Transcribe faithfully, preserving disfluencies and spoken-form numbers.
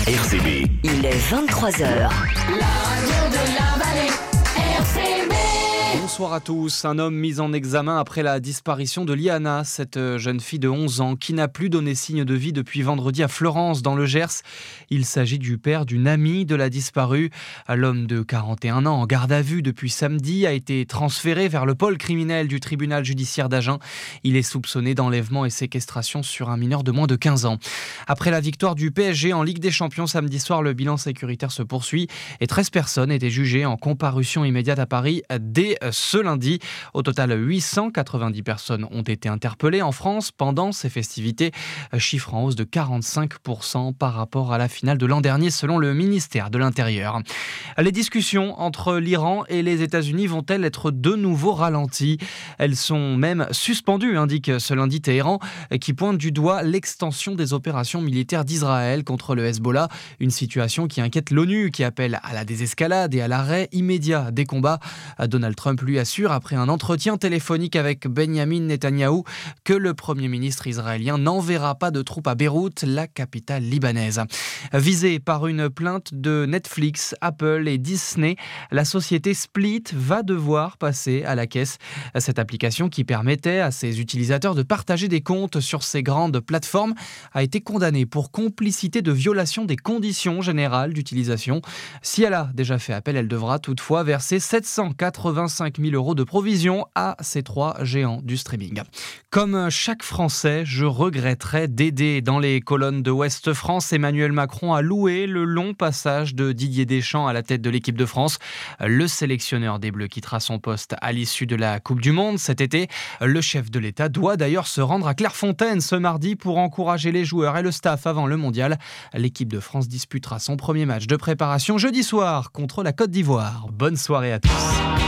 R C B. Il est vingt-trois heures. La radio de la vallée, R C B. Bonsoir à tous. Un homme mis en examen après la disparition de Liana, cette jeune fille de onze ans qui n'a plus donné signe de vie depuis vendredi à Fleurance, dans le Gers. Il s'agit du père d'une amie de la disparue. L'homme de quarante et un ans, en garde à vue depuis samedi, a été transféré vers le pôle criminel du tribunal judiciaire d'Agen. Il est soupçonné d'enlèvement et séquestration sur un mineur de moins de quinze ans. Après la victoire du P S G en Ligue des Champions samedi soir, le bilan sécuritaire se poursuit et treize personnes étaient jugées en comparution immédiate à Paris dès ce lundi. Au total, huit cent quatre-vingt-dix personnes ont été interpellées en France pendant ces festivités, chiffre en hausse de quarante-cinq pour cent par rapport à la finale de l'an dernier selon le ministère de l'Intérieur. Les discussions entre l'Iran et les États-Unis vont-elles être de nouveau ralenties ? Elles sont même suspendues, indique ce lundi Téhéran, qui pointe du doigt l'extension des opérations militaires d'Israël contre le Hezbollah, une situation qui inquiète l'ONU, qui appelle à la désescalade et à l'arrêt immédiat des combats. Donald Trump lui assure, après un entretien téléphonique avec Benyamin Netanyahou, que le Premier ministre israélien n'enverra pas de troupes à Beyrouth, la capitale libanaise. Visée par une plainte de Netflix, Apple et Disney, la société Split va devoir passer à la caisse. Cette application qui permettait à ses utilisateurs de partager des comptes sur ces grandes plateformes a été condamnée pour complicité de violation des conditions générales d'utilisation. Si elle a déjà fait appel, elle devra toutefois verser sept cent quatre-vingt-cinq mille euros de provision à ces trois géants du streaming. Comme chaque Français, je regretterais d'aider. Dans les colonnes de Ouest France, Emmanuel Macron a loué le long passage de Didier Deschamps à la tête de l'équipe de France. Le sélectionneur des Bleus quittera son poste à l'issue de la Coupe du Monde cet été. Le chef de l'État doit d'ailleurs se rendre à Clairefontaine ce mardi pour encourager les joueurs et le staff avant le mondial. L'équipe de France disputera son premier match de préparation jeudi soir contre la Côte d'Ivoire. Bonne soirée à tous.